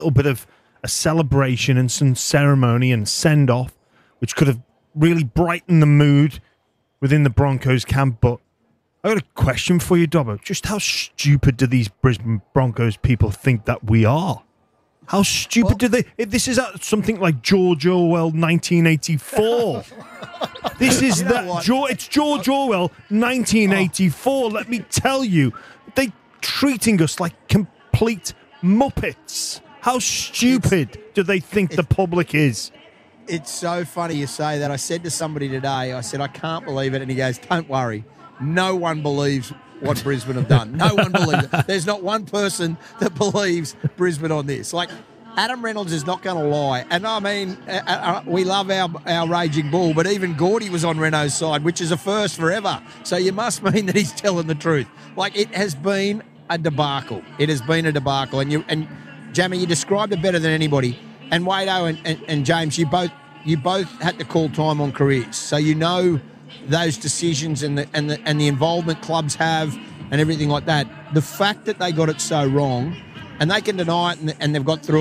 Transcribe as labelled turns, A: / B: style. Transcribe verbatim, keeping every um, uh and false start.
A: little bit of a celebration and some ceremony and send-off, which could have really brightened the mood within the Broncos camp. But I got a question for you, Dobbo. Just how stupid do these Brisbane Broncos people think that we are? How stupid well, do they... If this is something like George Orwell nineteen eighty-four. This is you know that... George, it's George Orwell nineteen eighty-four. Oh. Let me tell you. They're treating us like complete muppets. How stupid it's, do they think the public is?
B: It's so funny you say that. I said to somebody today, I said, I can't believe it. And he goes, don't worry. No one believes what Brisbane have done. No one believes it. There's not one person that believes Brisbane on this. Like, Adam Reynolds is not going to lie. And, I mean, uh, uh, we love our, our Raging Bull, but even Gordy was on Renault's side, which is a first forever. So you must mean that he's telling the truth. Like, it has been a debacle. It has been a debacle. And, you, and Jamie, you described it better than anybody. And Wado and, and, and James, you both you both had to call time on careers. So you know those decisions and the and the and the involvement clubs have and everything like that. The fact that they got it so wrong, and they can deny it, and, and they've got through